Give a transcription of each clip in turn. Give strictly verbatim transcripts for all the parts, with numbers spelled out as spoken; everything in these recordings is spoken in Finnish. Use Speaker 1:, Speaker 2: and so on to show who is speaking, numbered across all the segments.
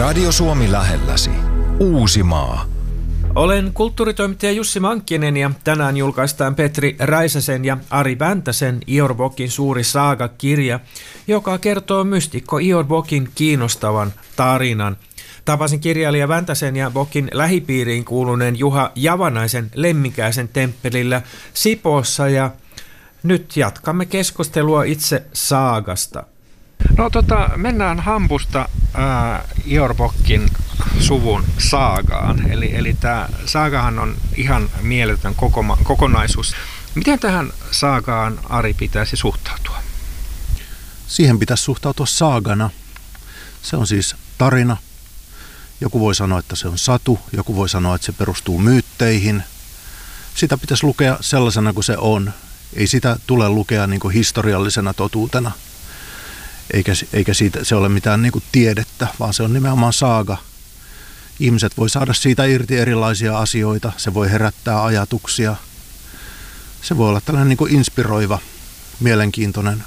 Speaker 1: Radio Suomi lähelläsi. Uusimaa.
Speaker 2: Olen kulttuuritoimittaja Jussi Mankkinen ja tänään julkaistaan Petri Räisäsen ja Ari Väntäsen Ior Bokin suuri saaga-kirja, joka kertoo mystikko Ior Bokin kiinnostavan tarinan. Tapasin kirjailija Väntäsen ja Bokin lähipiiriin kuuluneen Juha Javanaisen Lemminkäisen temppelillä Sipoossa ja nyt jatkamme keskustelua itse saagasta. No tota, mennään hampusta ää, Ior Bokin suvun saagaan. Eli, eli tämä saagahan on ihan mieletön kokoma, kokonaisuus. Miten tähän saagaan, Ari, pitäisi suhtautua?
Speaker 3: Siihen pitäisi suhtautua saagana. Se on siis tarina. Joku voi sanoa, että se on satu. Joku voi sanoa, että se perustuu myytteihin. Sitä pitäisi lukea sellaisena kuin se on. Ei sitä tule lukea niin kuin historiallisena totuutena. Eikä, eikä siitä, se ole mitään niin kuin tiedettä, vaan se on nimenomaan saaga. Ihmiset voi saada siitä irti erilaisia asioita. Se voi herättää ajatuksia. Se voi olla tällainen niin kuin inspiroiva, mielenkiintoinen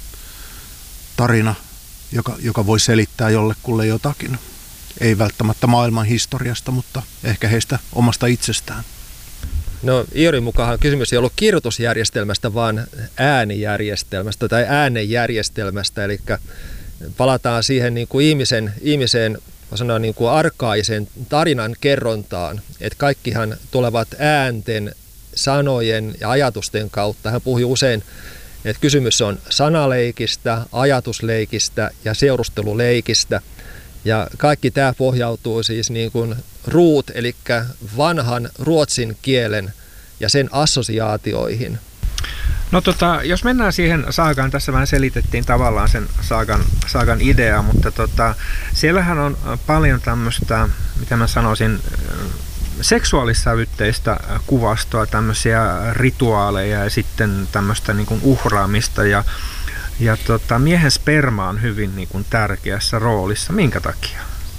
Speaker 3: tarina, joka, joka voi selittää jollekulle jotakin. Ei välttämättä maailman historiasta, mutta ehkä heistä omasta itsestään.
Speaker 4: No Iorin mukaan kysymys ei ollut kirjoitusjärjestelmästä, vaan äänijärjestelmästä tai äänenjärjestelmästä. Eli palataan siihen niin kuin ihmisen, ihmisen sanoa, niin kuin arkaisen tarinan kerrontaan. Että kaikkihan tulevat äänten, sanojen ja ajatusten kautta. Hän puhui usein, että kysymys on sanaleikistä, ajatusleikistä ja seurusteluleikistä. Ja kaikki tämä pohjautuu siis niin kuin ruut, eli vanhan ruotsin kielen ja sen assosiaatioihin.
Speaker 2: No tota, jos mennään siihen saagaan, tässä vähän selitettiin tavallaan sen saagan, saagan idea, mutta tota, siellähän on paljon tämmöistä, mitä mä sanoisin, seksuaalissävytteistä kuvastoa, tämmöisiä rituaaleja ja sitten tämmöistä niin kuin uhraamista ja Ja tota, miehen sperma on hyvin niin kuin tärkeässä roolissa. Minkä takia?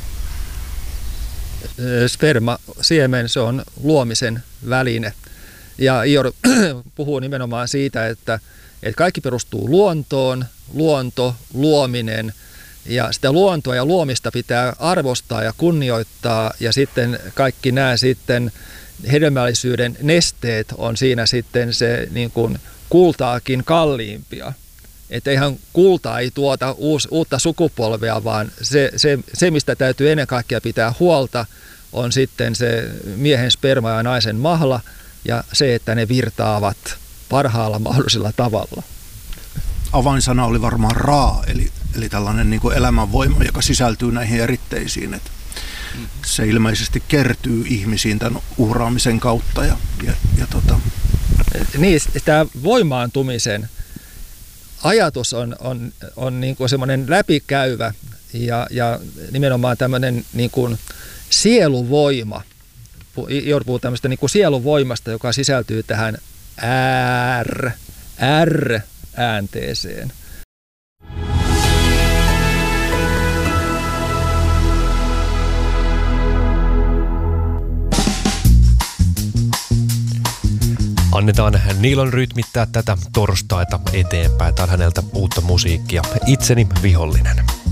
Speaker 4: Sperma, siemen, se on luomisen väline. Ja Ior puhuu nimenomaan siitä, että, että kaikki perustuu luontoon, luonto, luominen. Ja sitä luontoa ja luomista pitää arvostaa ja kunnioittaa. Ja sitten kaikki nämä sitten hedelmällisyyden nesteet on siinä sitten se niin kuin kultaakin kalliimpia. Että eihän kulta ei tuota uus, uutta sukupolvea, vaan se, se, se, mistä täytyy ennen kaikkea pitää huolta, on sitten se miehen sperma ja naisen mahla ja se, että ne virtaavat parhaalla mahdollisella tavalla.
Speaker 3: Avainsana oli varmaan raa, eli, eli tällainen niin kuin elämänvoima, joka sisältyy näihin eritteisiin. Että se ilmeisesti kertyy ihmisiin tämän uhraamisen kautta. Ja, ja, ja tota.
Speaker 4: Niin, tämä voimaantumisen ajatus on, on, on niin kuin semmoinen läpikäyvä ja, ja nimenomaan tämmöinen niin kuin sieluvoima. Ior puhuu tämmöistä niin kuin sieluvoimasta, joka sisältyy tähän R, R-äänteeseen.
Speaker 5: Annetaan Niilon rytmittää tätä torstaita eteenpäin. Tää on häneltä uutta musiikkia. Itseni vihollinen.